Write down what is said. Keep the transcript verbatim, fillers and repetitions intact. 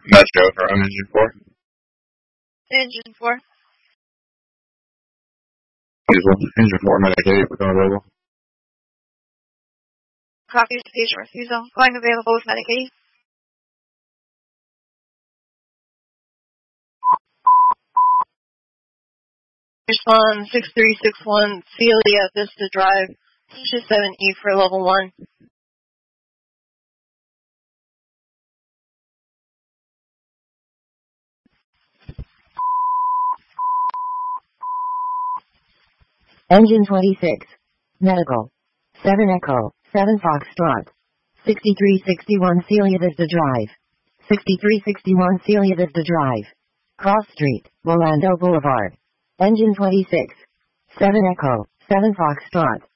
Metro for engine four. Engine four. Diesel. Engine four, Medicaid, become available. Copy station refusal. Going available with Medicaid. Respond six three six one, Celia Vista Drive, T seven E for level one. Engine twenty-six. Medical. seven Echo, seven Foxtrot. sixty-three sixty-one Celia Vista Drive. sixty-three sixty-one Celia Vista Drive. Cross Street, Rolando Boulevard. Engine twenty-six. seven Echo, seven Foxtrot.